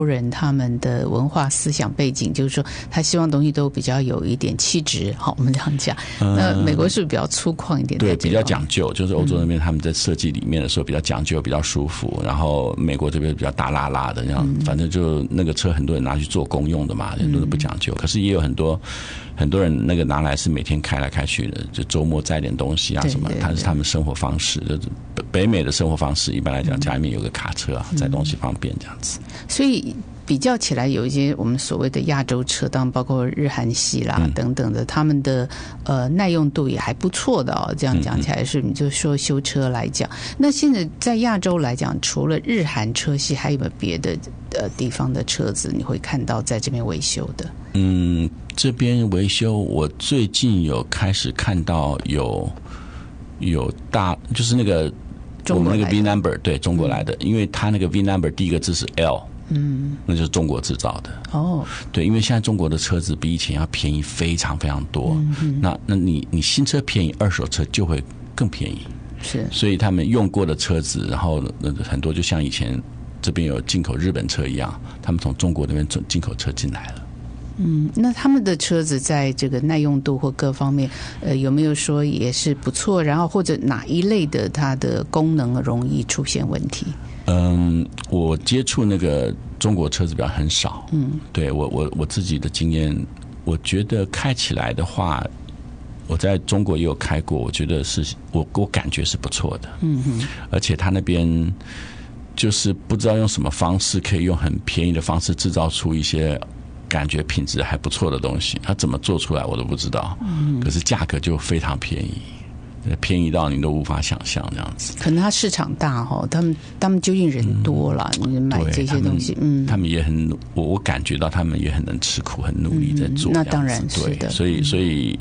人他们的文化思想背景，就是说他希望东西都比较有一点气质，好，我们这样讲。那美国是比较粗犷一点， 对，比较讲究，就是欧洲那边他们在设计里面的时候比较讲究，比较舒服。然后美国这边比较大拉拉的，这样反正就那个车很多人拿去做公用的嘛，很多人不讲究。可是也有很多人那个拿来是每天开来开去的，就周末载点东西啊什么，它是他们生活方式。就是北美的生活方式，一般来讲家里面有个卡车啊，载东西方便这样子。 所以比较起来，有一些我们所谓的亚洲车，当然包括日韩系啦等等的，他们的耐用度也还不错的哦。这样讲起来是，你就说修车来讲，那现在在亚洲来讲，除了日韩车系，还有没有别的地方的车子你会看到在这边维修的？ 这边维修，我最近有开始看到有大，就是那个我们那个 V number 对中国来的，因为它那个 V number 第一个字是 L。那就是中国制造的哦，对，因为现在中国的车子比以前要便宜非常非常多，那你新车便宜，二手车就会更便宜， 是， 所以他们用过的车子，然后很多就像以前这边有进口日本车一样，他们从中国那边进口车进来了。 那他们的车子在这个耐用度或各方面，有没有说也是不错？然后或者哪一类的它的功能容易出现问题？ 我接触那个中国车子比较很少。对我自己的经验，我觉得开起来的话，我在中国也有开过，我觉得是我感觉是不错的。而且他那边就是不知道用什么方式，可以用很便宜的方式制造出一些感觉品质还不错的东西，他怎么做出来我都不知道。可是价格就非常便宜。便宜到你都无法想象这样子， 可能它市场大哈，他们究竟人多了，你买这些东西， 他们也很，我感觉到他们也很能吃苦，很努力在做。 那当然是的， 所以，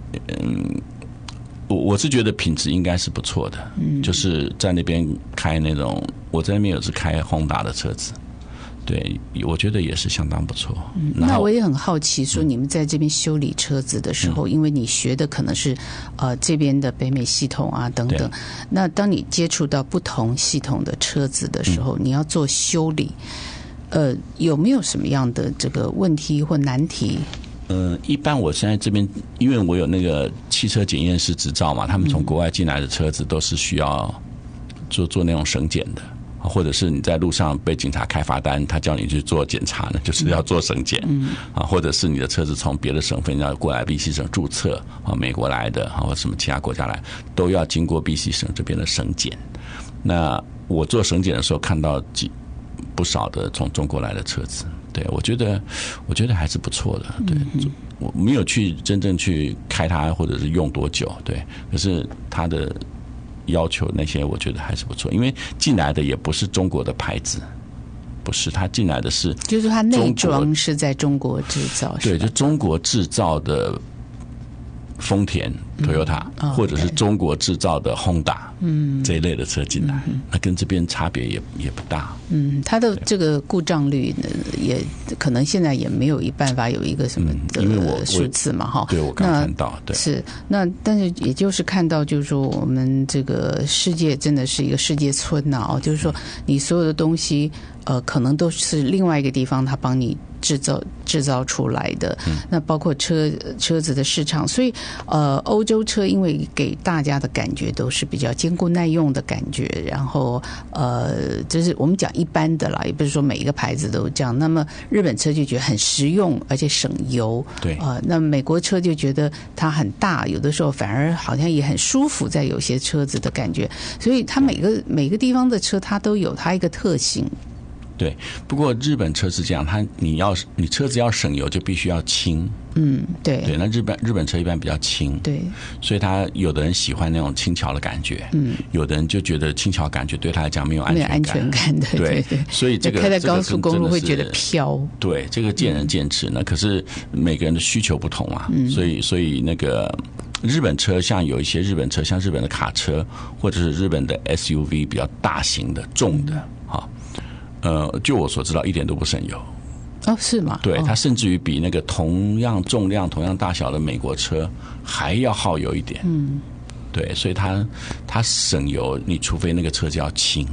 我是觉得品质应该是不错的。就是在那边开那种，我在那边有是开Honda的车子。对，我觉得也是相当不错。 那我也很好奇，说你们在这边修理车子的时候，因为你学的可能是这边的北美系统啊等等，那当你接触到不同系统的车子的时候，你要做修理，有没有什么样的这个问题或难题？ 一般我现在这边，因为我有那个汽车检验师执照嘛，他们从国外进来的车子都是需要做那种省检的。或者是你在路上被警察开罚单，他叫你去做检查呢，就是要做省检。或者是你的车子从别的省份要过来 BC 省注册，美国来的或什么其他国家来，都要经过 BC 省这边的省检。那我做省检的时候看到不少的从中国来的车子，对，我觉得还是不错的。对，我没有去真正去开它或者是用多久，对，可是它的要求那些我觉得还是不错，因为进来的也不是中国的牌子，不是，他进来的是就是他内装是在中国制造， 对，就中国制造的丰田 Toyota，或者是中国制造的 Honda，这一类的车进来，那跟这边差别也不大。 它的这个故障率呢，也可能现在也没有办法有一个什么的数字嘛，哈。 对，我刚看到，对， 是那，但是也就是看到，就是说我们这个世界真的是一个世界村呐，哦，就是说你所有的东西，可能都是另外一个地方他帮你制造出来的。那包括车子的市场，所以欧洲车因为给大家的感觉都是比较坚固耐用的感觉，然后就是我们讲一般的啦，也不是说每一个牌子都这样。那么日本车就觉得很实用，而且省油。 对， 那美国车就觉得它很大，有的时候反而好像也很舒服，在有些车子的感觉。所以它每个地方的车，它都有它一个特性。 对，不过日本车是这样，你车子要省油就必须要轻。 对。 对，那日本车一般比较轻。 对。 所以他有的人喜欢那种轻巧的感觉，有的人就觉得轻巧感觉对他来讲没有安全感。 对。 所以这个开在高速公路会觉得飘。 对，这个见仁见智呢。可是每个人的需求不同啊，所以那个日本车，像有一些日本车，像日本的卡车或者是日本的 SUV 比较大型的重的，就我所知道一点都不省油。 哦，是吗？ 对，它甚至于比那个同样重量、同样大小的美国车还要耗油一点。对，所以它省油，你除非那个车子要轻。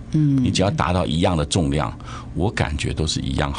你只要达到一样的重量，我感觉都是一样